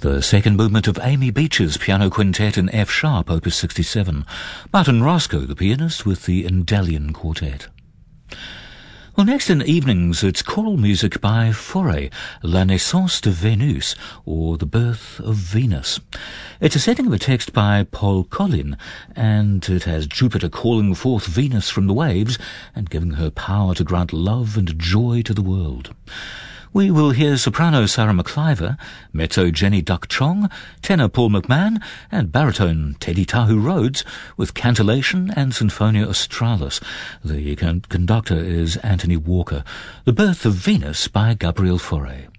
The second movement of Amy Beech's Piano Quintet in F sharp, opus 67. Martin Roscoe, the pianist, with the Endellian Quartet. Well, next in evenings, it's choral music by Fauré, La Naissance de Vénus, or The Birth of Venus. It's a setting of a text by Paul Collin, and it has Jupiter calling forth Venus from the waves and giving her power to grant love and joy to the world. We will hear soprano Sarah McIver, mezzo Jenny Duck Chong, tenor Paul McMahon, and baritone Teddy Tahu Rhodes with cantillation and Sinfonia Australis. The conductor is Anthony Walker. The Birth of Venus by Gabriel Fauré.